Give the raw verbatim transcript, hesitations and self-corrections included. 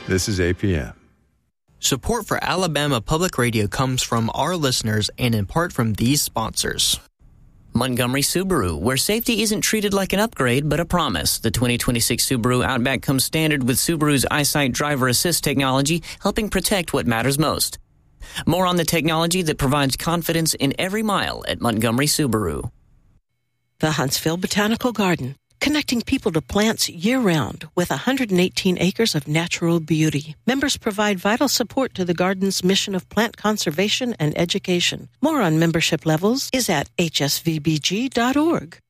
This is A P M. Support for Alabama Public Radio comes from our listeners and in part from these sponsors. Montgomery Subaru, where safety isn't treated like an upgrade but a promise. The twenty twenty-six Subaru Outback comes standard with Subaru's EyeSight driver assist technology, helping protect what matters most. More on the technology that provides confidence in every mile at Montgomery Subaru. The Huntsville Botanical Garden, connecting people to plants year-round with one hundred eighteen acres of natural beauty. Members provide vital support to the garden's mission of plant conservation and education. More on membership levels is at h s v b g dot org.